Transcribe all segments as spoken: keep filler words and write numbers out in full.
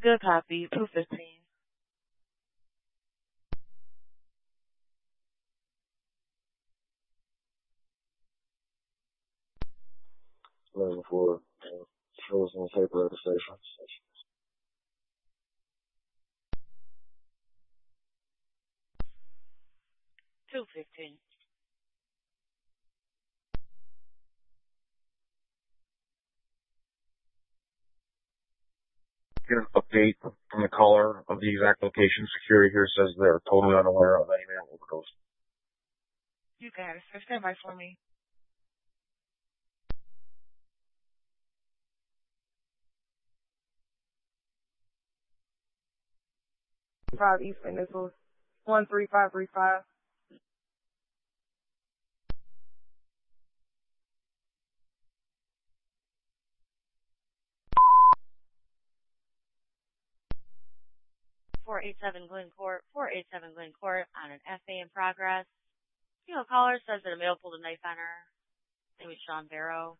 Good copy. two fifteen. Eleven four. Uh, shows on the paper at the station. two fifteen. Get an update from the caller of the exact location. Security here says they're totally unaware of any man overdose. You got it, sir. Stand by for me. Five East Peninsula, one three five three five. four eight seven Glen Court, four eight seven Glen Court on an F A in progress. You know, caller says that a male pulled a knife on her. Name is Sean Barrow.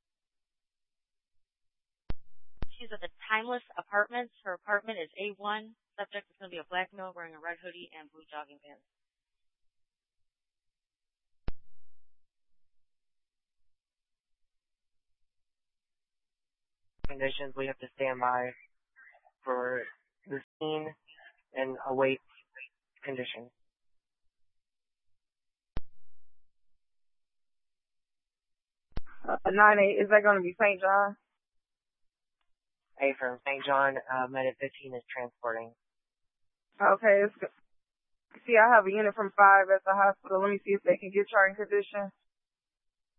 She's at the Timeless Apartments. Her apartment is A one. Subject is going to be a black male wearing a red hoodie and blue jogging pants. Conditions, we have to stand by for the scene and await conditions. Uh, nine eight, is that going to be Saint John? A from Saint John, uh, Medic fifteen is transporting. Okay, it's, see, I have a unit from five at the hospital. Let me see if they can get her in condition.